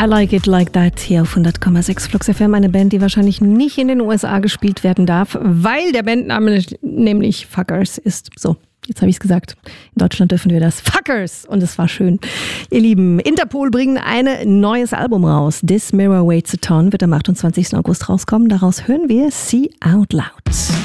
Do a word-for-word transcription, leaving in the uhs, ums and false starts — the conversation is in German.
I Like It Like That hier auf hundert Komma sechs Flux F M, eine Band, die wahrscheinlich nicht in den U S A gespielt werden darf, weil der Bandname nämlich Fuckers ist. So, jetzt habe ich es gesagt. In Deutschland dürfen wir das. Fuckers! Und es war schön. Ihr Lieben, Interpol bringen ein neues Album raus. This Mirror Waits a Ton wird am achtundzwanzigsten August rauskommen. Daraus hören wir See Out Loud.